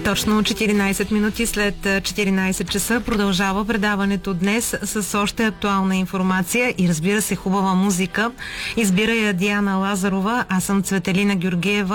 Точно 14 минути след 14 часа продължава предаването днес с още актуална информация и, разбира се, хубава музика. Избира я Диана Лазарова, аз съм Цветелина Георгиева.